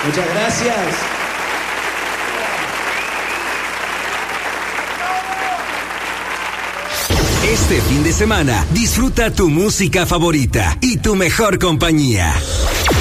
Muchas gracias. Este fin de semana, disfruta tu música favorita y tu mejor compañía.